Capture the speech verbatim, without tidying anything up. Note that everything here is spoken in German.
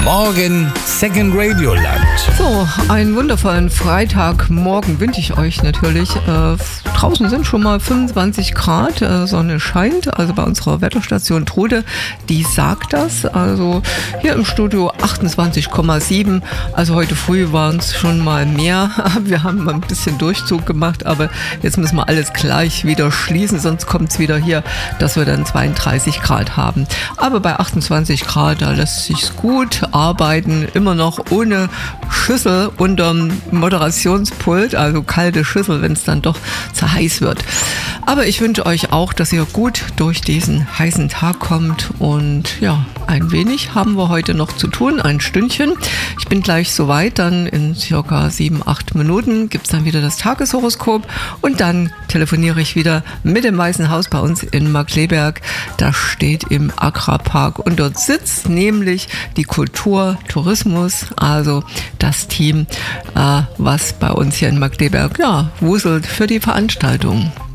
Morgen Second Radio Land. So, einen wundervollen Freitagmorgen wünsche ich euch natürlich. Äh, draußen sind schon mal fünfundzwanzig Grad, äh, Sonne scheint, also bei unserer Wetterstation Trude, die sagt das. Also hier im Studio achtundzwanzig Komma sieben, also heute früh waren es schon mal mehr. Wir haben mal ein bisschen Durchzug gemacht, aber jetzt müssen wir alles gleich wieder schließen, sonst kommt es wieder hier, dass wir dann zweiunddreißig Grad haben. Aber bei achtundzwanzig Grad, da lässt sich's gut arbeiten, immer noch ohne Schüssel unterm Moderationspult, also kalte Schüssel, wenn es dann doch zu heiß wird. Aber ich wünsche euch auch, dass ihr gut durch diesen heißen Tag kommt und ja, ein wenig haben wir heute noch zu tun, ein Stündchen. Ich bin gleich soweit, dann in circa sieben, acht Minuten gibt es dann wieder das Tageshoroskop und dann telefoniere ich wieder mit dem Weißen Haus bei uns in Markkleeberg. Das steht im Agrarpark und dort sitzt nämlich die Kultur, Tourismus, also das Team, äh, was bei uns hier in Markkleeberg ja, wuselt für die Veranstaltung.